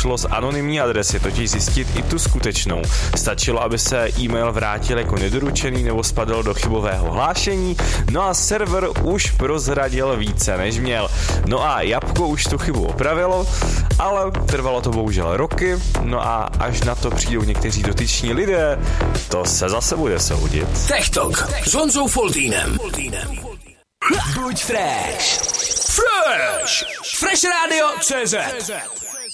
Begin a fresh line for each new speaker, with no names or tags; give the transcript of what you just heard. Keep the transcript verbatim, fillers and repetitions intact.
šlo z anonymní adresy totiž zjistit i tu skutečnou. Stačilo, aby se e-mail vrátil jako nedoručený nebo spadl do chybového hlášení, no a server už prozradil více než měl. No a Jabko už tu chybu opravilo, ale trvalo to bohužel roky, no a až na to přijdou někteří dotyční lidé, to se zase bude soudit.
Tech Talk s Honzou Foltýnem. Buď fresh. Fresh. Fresh Radio C Z.